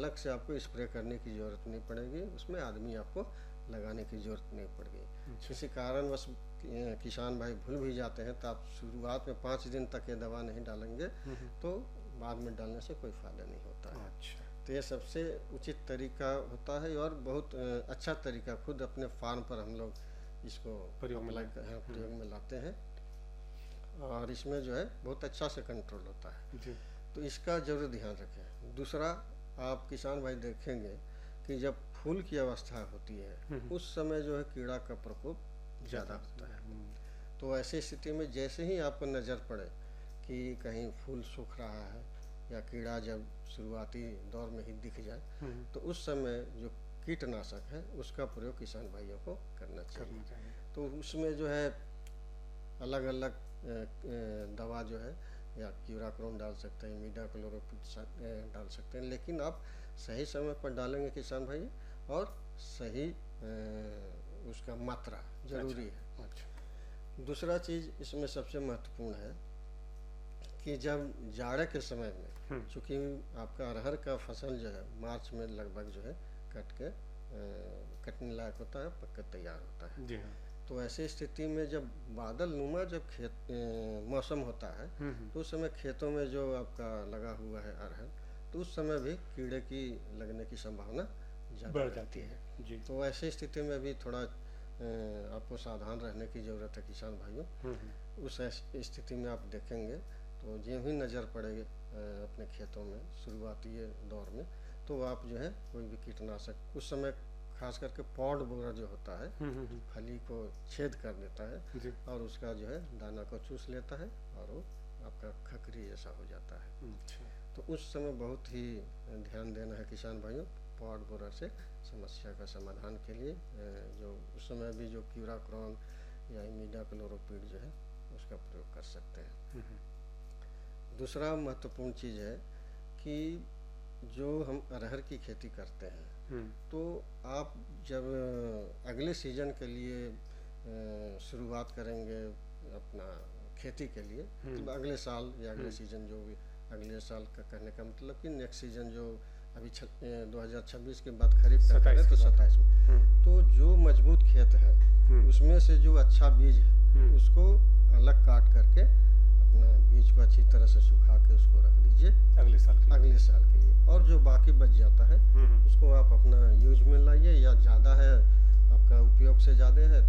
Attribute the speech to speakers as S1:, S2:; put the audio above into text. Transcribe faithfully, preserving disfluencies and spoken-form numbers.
S1: अलग से आपको स्प्रे करने की ज़रूरत नहीं पड़ेगी, उसमें आदमी आपको लगाने की ज़रूरत नहीं पड़ेगी। किसी कारणवश किसान भाई भूल भी जाते हैं तो आप शुरुआत में पाँच दिन तक ये दवा नहीं डालेंगे तो बाद में डालने से कोई फ़ायदा नहीं होता है।
S2: अच्छा।
S1: तो ये सबसे उचित तरीका होता है और बहुत अच्छा तरीका, खुद अपने फार्म पर हम लोग इसको
S2: प्रयोग में
S1: प्रयोग में लाते हैं और इसमें जो है बहुत अच्छा से कंट्रोल होता है
S2: जी।
S1: तो इसका ज़रूर ध्यान रखें। दूसरा, आप किसान भाई देखेंगे कि जब फूल की अवस्था होती है उस समय जो है कीड़ा का प्रकोप ज़्यादा होता है। तो ऐसी स्थिति में जैसे ही आपको नज़र पड़े कि कहीं फूल सूख रहा है या कीड़ा जब शुरुआती दौर में ही दिख जाए तो उस समय जो कीटनाशक है उसका प्रयोग किसान भाइयों को करना चाहिए। तो उसमें जो है अलग अलग दवा जो है या क्यूराक्रोन डाल सकते हैं, इमिडाक्लोप्रिड डाल सकते हैं, लेकिन आप सही समय पर डालेंगे किसान भाई और सही उसका मात्रा जरूरी है। अच्छा। दूसरा चीज़ इसमें सबसे महत्वपूर्ण है कि जब जाड़े के समय में, चूँकि आपका अरहर का फसल जो है मार्च में लगभग जो है कट के कटने लायक होता है, पक कर तैयार होता है। जी हाँ। तो ऐसी स्थिति में जब बादल नुमा जब खेत मौसम होता है तो उस समय खेतों में जो आपका लगा हुआ है अरहर तो उस समय भी कीड़े की लगने की संभावना बढ़ जाती है जी। तो ऐसी स्थिति में भी थोड़ा आपको सावधान रहने की ज़रूरत है किसान भाइयों। उस स्थिति में आप देखेंगे तो जो ही नज़र पड़ेगी अपने खेतों में शुरुआती दौर में तो आप जो है कोई भी कीटनाशक, उस समय खास करके पॉड बोरा जो होता है फली को छेद कर देता है और उसका जो है दाना को चूस लेता है और वो आपका खकरी जैसा हो जाता है। तो उस समय बहुत ही ध्यान देना है किसान भाइयों। पॉड बोरा से समस्या का समाधान के लिए जो उस समय भी जो क्यूराक्रोन या इमिडाक्लोप्रिड जो है उसका प्रयोग कर सकते हैं। दूसरा महत्वपूर्ण चीज़ है कि जो हम अरहर की खेती करते हैं तो आप जब अगले सीजन के लिए शुरुआत करेंगे अपना खेती के लिए तो अगले साल या अगले सीजन जो भी अगले साल का कहने का मतलब कि नेक्स्ट सीजन जो अभी दो हज़ार छब्बीस के बाद खरीफ का करें तो सत्ताईस में तो जो मजबूत खेत है उसमें से जो अच्छा बीज है उसको अलग काट करके अपना बीज को अच्छी तरह से सुखा के उसको रख दीजिए
S2: अगले साल के
S1: अगले साल के लिए। और जो बाकी बच जाता है उसको आप अपना यूज में लाइए या ज़्यादा है आपका उपयोग से ज़्यादा है तो